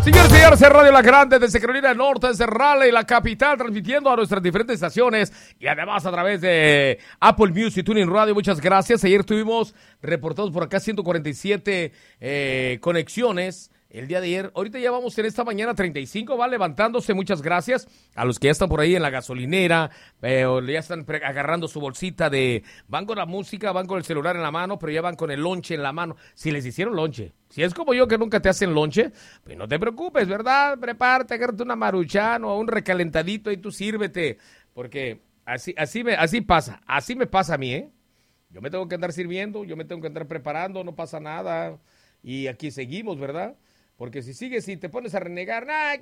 Señores y señores, es Radio La Grande desde Carolina del Norte, desde Raleigh, la capital, transmitiendo a nuestras diferentes estaciones y además a través de Apple Music, TuneIn Radio. Muchas gracias. Ayer tuvimos reportados por acá 147 conexiones. El día de ayer, ahorita ya vamos en esta mañana 35, va levantándose, muchas gracias a los que ya están por ahí en la gasolinera, o ya están agarrando su bolsita van con la música, van con el celular en la mano, pero ya van con el lonche en la mano, si les hicieron lonche, si es como yo que nunca te hacen lonche, pues no te preocupes, ¿verdad? Prepárate, agárrate una Maruchan o un recalentadito y tú sírvete, porque así pasa, así me pasa a mí, ¿eh? Yo me tengo que andar sirviendo, yo me tengo que andar preparando, no pasa nada, y aquí seguimos, ¿verdad? Porque si sigues y te pones a renegar,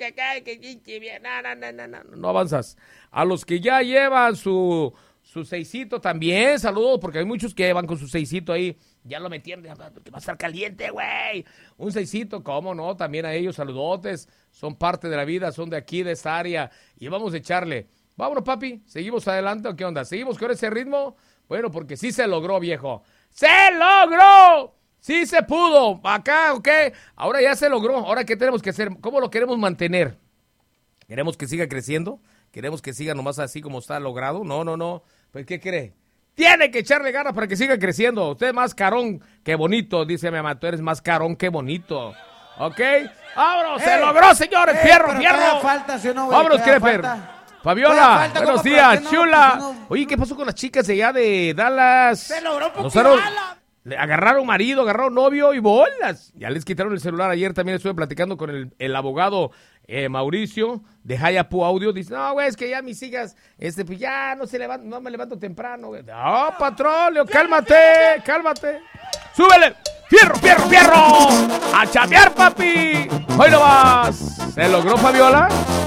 no avanzas. A los que ya llevan su seisito también, saludos, porque hay muchos que van con su seisito ahí, ya lo metieron, que va a estar caliente, güey. Un seisito, ¿cómo no? También a ellos, saludotes, son parte de la vida, son de aquí, de esta área, y vamos a echarle. Vámonos, papi, ¿seguimos adelante o qué onda? ¿Seguimos con ese ritmo? Bueno, porque sí se logró, viejo. ¡Se logró! Sí se pudo, acá, ok, ahora ya se logró, ahora ¿qué tenemos que hacer? ¿Cómo lo queremos mantener? ¿Queremos que siga creciendo? ¿Queremos que siga nomás así como está logrado? No, pues ¿qué cree? Tiene que echarle ganas para que siga creciendo, usted es más carón que bonito, dice mi mamá, tú eres más carón que bonito, ¿ok? ¡Vámonos, se logró, señores, fierro! Falta, ¿sí o no, vámonos, Creper. Fabiola, buenos días, chula. Oye, ¿qué pasó con las chicas de allá de Dallas? Se logró poquito. Le agarraron marido, agarraron novio y bolas. Ya les quitaron el celular. Ayer también estuve platicando con el abogado Mauricio de Hayapu Audio. Dice, no, güey, es que ya mis hijas, pues ya no me levanto temprano, güey. No, patrón, cálmate. Súbele. ¡Fierro! ¡A chamear, papi! Hoy no vas. ¿Se logró, Fabiola?